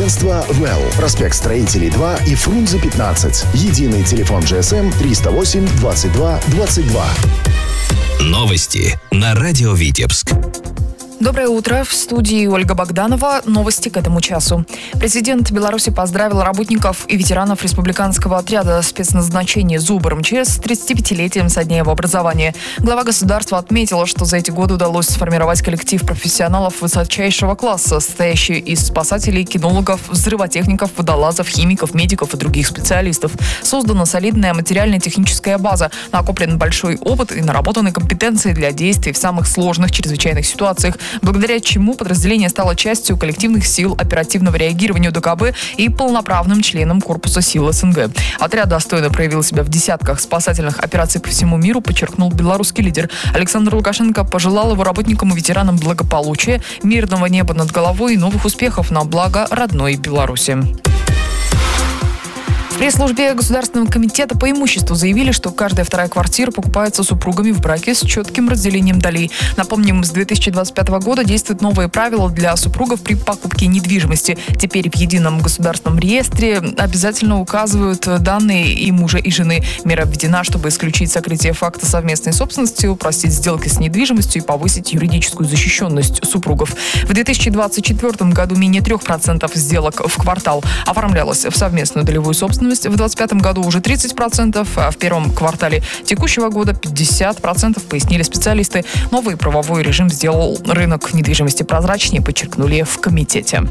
Агентство «Well». Проспект Строителей 2 и Фрунзе 15. Единый телефон GSM 308 22 22. Новости на радио Витебск. Доброе утро. В студии Ольга Богданова. Новости к этому часу. Президент Беларуси поздравил работников и ветеранов республиканского отряда спецназначения ЗУБР МЧС с 35-летием со дня его образования. Глава государства отметила, что за эти годы удалось сформировать коллектив профессионалов высочайшего класса, состоящий из спасателей, кинологов, взрывотехников, водолазов, химиков, медиков и других специалистов. Создана солидная материально-техническая база, накоплен большой опыт и наработаны компетенции для действий в самых сложных чрезвычайных ситуациях, благодаря чему подразделение стало частью коллективных сил оперативного реагирования УДКБ и полноправным членом корпуса сил СНГ. Отряд достойно проявил себя в десятках спасательных операций по всему миру, подчеркнул белорусский лидер. Александр Лукашенко пожелал его работникам и ветеранам благополучия, мирного неба над головой и новых успехов на благо родной Беларуси. В пресс-службе Государственного комитета по имуществу заявили, что каждая вторая квартира покупается супругами в браке с четким разделением долей. Напомним, с 2025 года действуют новые правила для супругов при покупке недвижимости. Теперь в едином государственном реестре обязательно указывают данные и мужа, и жены. Мера введена, чтобы исключить сокрытие факта совместной собственности, упростить сделки с недвижимостью и повысить юридическую защищенность супругов. В 2024 году менее 3% сделок в квартал оформлялось в совместную долевую собственность. В 2025 году уже 30%, а в первом квартале текущего года 50%, пояснили специалисты. Новый правовой режим сделал рынок недвижимости прозрачнее, подчеркнули в комитете.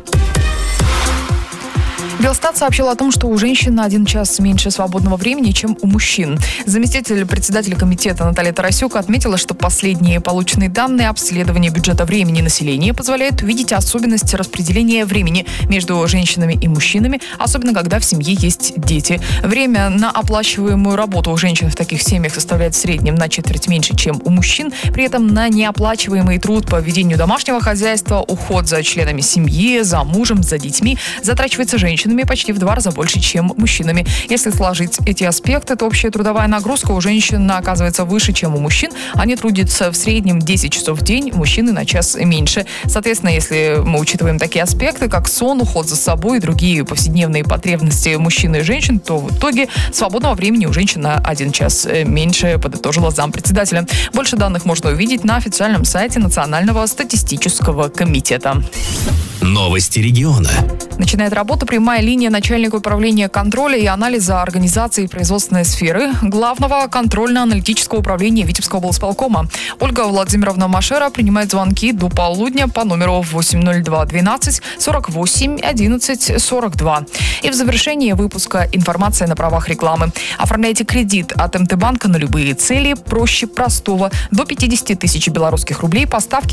Белстат сообщил о том, что у женщин на 1 час меньше свободного времени, чем у мужчин. Заместитель председателя комитета Наталья Тарасюк отметила, что последние полученные данные обследования бюджета времени населения позволяют увидеть особенности распределения времени между женщинами и мужчинами, особенно когда в семье есть дети. Время на оплачиваемую работу у женщин в таких семьях составляет в среднем на четверть меньше, чем у мужчин. При этом на неоплачиваемый труд по ведению домашнего хозяйства, уход за членами семьи, за мужем, за детьми затрачивается женщинами почти в 2 раза больше, чем мужчинами. Если сложить эти аспекты, то общая трудовая нагрузка у женщин оказывается выше, чем у мужчин. Они трудятся в среднем 10 часов в день, мужчины на час меньше. Соответственно, если мы учитываем такие аспекты, как сон, уход за собой и другие повседневные потребности мужчин и женщин, то в итоге свободного времени у женщин на 1 час меньше, подытожила зампредседателя. Больше данных можно увидеть на официальном сайте Национального статистического комитета. Новости региона. Начинает работу прямая линия начальника управления контроля и анализа организации производственной сферы Главного контрольно-аналитического управления Витебского облсполкома. Ольга Владимировна Машера принимает звонки до полудня по номеру 802 12 48 11 42. И в завершении выпуска информация на правах рекламы. Оформляйте кредит от МТ-банка на любые цели проще простого. До 50 тысяч белорусских рублей по ставке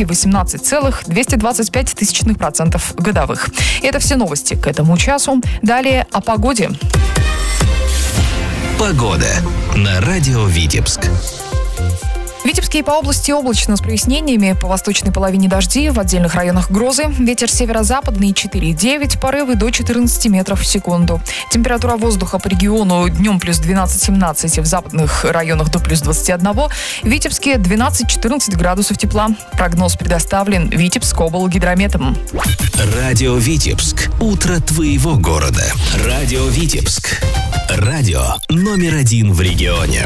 18,225% годовых. И это все новости к этому часу. Далее о погоде. Погода на радио Витебск. В Витебске и по области облачно с прояснениями, по восточной половине дожди, в отдельных районах грозы. Ветер северо-западный 4,9, порывы до 14 метров в секунду. Температура воздуха по региону днем плюс 12-17, в западных районах до плюс 21. В Витебске 12-14 градусов тепла. Прогноз предоставлен Витебскоблгидрометом. Радио Витебск. Утро твоего города. Радио Витебск. Радио номер 1 в регионе.